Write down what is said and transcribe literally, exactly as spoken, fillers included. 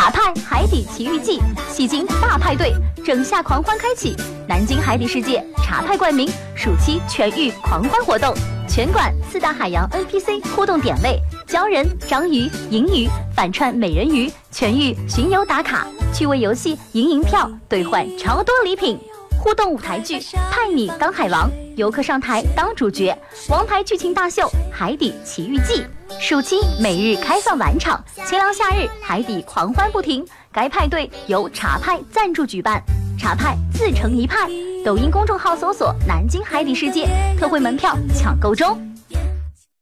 茶派海底奇遇记，戏精大派对，整夏狂欢开启，南京海底世界茶派冠名暑期全域狂欢活动，全馆四大海洋 N P C 互动点位，鲛人、章鱼、银鱼反串美人鱼，全域巡游打卡，趣味游戏赢银票兑换超多礼品。互动舞台剧派你当海王，游客上台当主角，王牌剧情大秀《海底奇遇记》，暑期每日开放晚场，清凉夏日海底狂欢不停。该派对由茶派赞助举办，茶派自成一派。抖音公众号搜索“南京海底世界”，特惠门票抢购中。